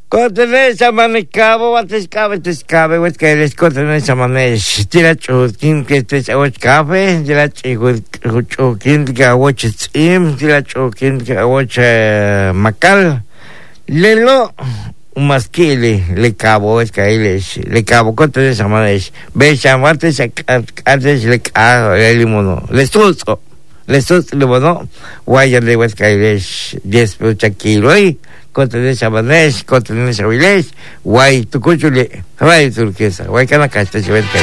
Cotenesa manicabo, batescabe, wet que les cotenesa manesh. Tira chukin que te chawach café, tira chukin que awach tsim, tira chukin que awach macal. Lelo, masquile, le cabo, es que le cabo, cotenesa manesh. Ve chamates, antes le cago, el limono. Le suso, limono. Guaya de wet que les 10 kilos. Cotenesa manesh, cotenesa vilesh, guay, tu cuchule, radio turquesa, guay, cana casta, se ve que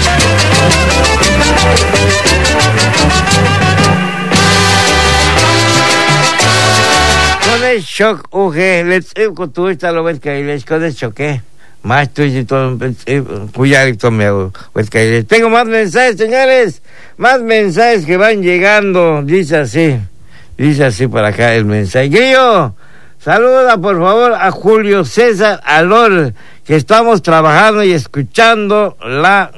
con el shock, let's con tu esta lo ves que les con el choque, más tú y todo, cuya tomeo, ves que tengo más mensajes, señores, más mensajes que van llegando, dice así para acá el mensaje, Grillo. Saluda por favor a Julio César Alor, que estamos trabajando y escuchando la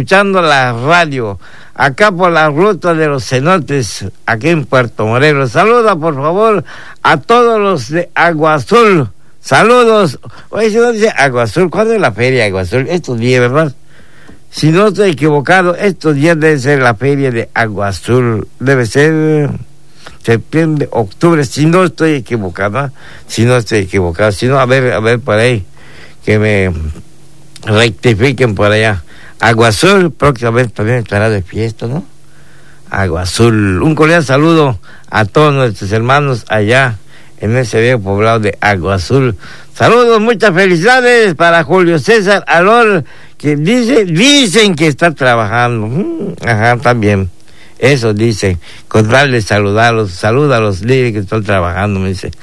radio, acá por la ruta de los cenotes, aquí en Puerto Morelos. Saluda por favor a todos los de Agua Azul. Saludos. Oye, si no dice Agua Azul, ¿cuándo es la feria de Agua Azul? Estos días, ¿verdad? Si no estoy equivocado, estos días debe ser la feria de Agua Azul. Debe ser septiembre, octubre, si no estoy equivocado, si no, a ver por ahí, que me rectifiquen por allá. Agua Azul, próximamente también estará de fiesta, ¿no? Agua Azul, un cordial saludo a todos nuestros hermanos allá, en ese viejo poblado de Agua Azul. Saludos, muchas felicidades para Julio César Alor, que dicen que está trabajando, ajá, también. Eso dice, con darle saluda a los líderes que están trabajando, me dice.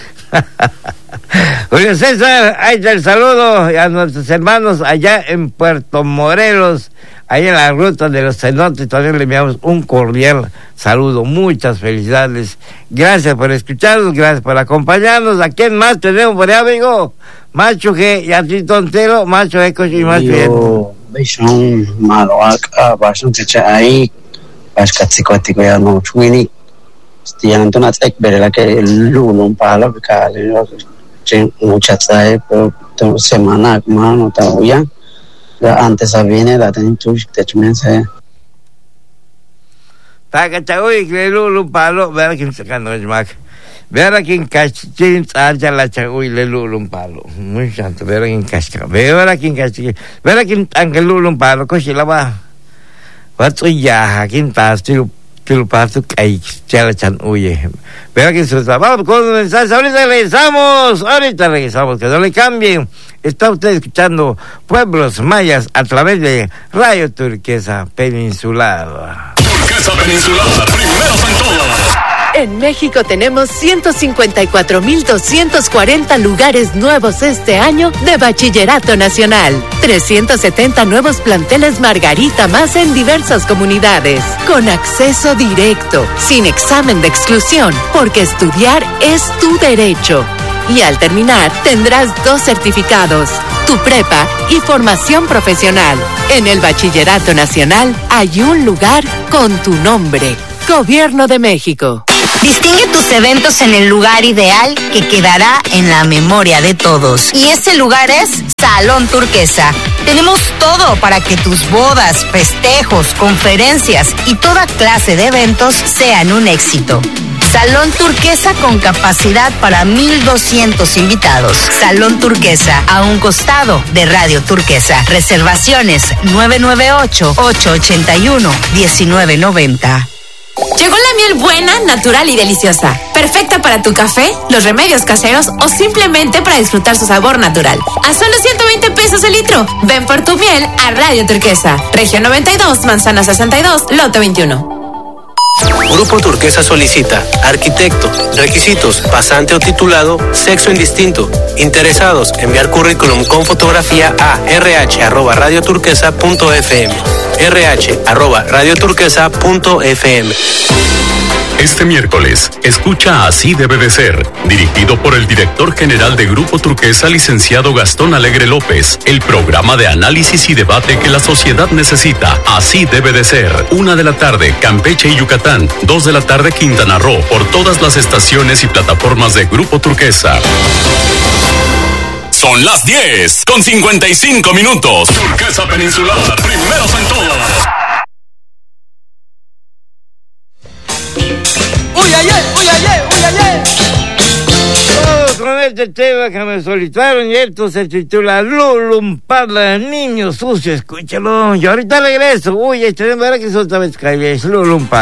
Julio César, ahí está el saludo a nuestros hermanos allá en Puerto Morelos, allá en la ruta de los cenotes, también le enviamos un cordial saludo, muchas felicidades, gracias por escucharnos, gracias por acompañarnos. ¿A quién más tenemos por allá, amigo? Macho que y a ti tontero, macho eco y más bien. Beson Maloak, Bason ahí. Katsiko ya no chwini stian to nats ek berela ke lulum pala bikale chen muchas to semana mano ta uya da antes viene da ten tush techmense ta ka chaui ke lulum palo vera kin sacando es mac vera kin kachin tsarja la chaui le lulum palo muy santo vera kin casca vera kin angelulum palo ko silaba ya aquí tu paso que ya chan huye. Veo que su trabajo con mensajes. Ahorita regresamos, que no le cambien. Está usted escuchando Pueblos Mayas a través de Radio Turquesa Peninsular. Turquesa Peninsular, primeros en todo. En México tenemos 152,240 lugares nuevos este año de Bachillerato Nacional. 370 nuevos planteles Margarita más en diversas comunidades. Con acceso directo, sin examen de exclusión, porque estudiar es tu derecho. Y al terminar, tendrás 2 certificados, tu prepa y formación profesional. En el Bachillerato Nacional hay un lugar con tu nombre. Gobierno de México. Distingue tus eventos en el lugar ideal que quedará en la memoria de todos. Y ese lugar es Salón Turquesa. Tenemos todo para que tus bodas, festejos, conferencias y toda clase de eventos sean un éxito. Salón Turquesa con capacidad para 1,200 invitados. Salón Turquesa, a un costado de Radio Turquesa. Reservaciones 998-881-1990. Llegó la miel buena, natural y deliciosa. Perfecta para tu café, los remedios caseros o simplemente para disfrutar su sabor natural. A solo 120 pesos el litro. Ven por tu miel a Radio Turquesa. Región 92, Manzana 62, Lote 21. Grupo Turquesa solicita arquitecto, requisitos, pasante o titulado, sexo indistinto. Interesados, enviar currículum con fotografía a rh@radioturquesa.fm. rh@radioturquesa.fm. Este miércoles, escucha Así debe de ser, dirigido por el director general de Grupo Turquesa, licenciado Gastón Alegre López, el programa de análisis y debate que la sociedad necesita. Así debe de ser. 1 de la tarde, Campeche y Yucatán. 2 de la tarde, Quintana Roo, por todas las estaciones y plataformas de Grupo Turquesa. Son las 10:55. Turquesa Peninsular, primeros en todo. ¡Uy, ay, uy, ay, uy, ay! Con este tema que me solicitaron y esto se titula Lulumpada, niño sucio, escúchalo. Yo ahorita regreso. Uy, este tema era que soltaba Sky, Lulumpada.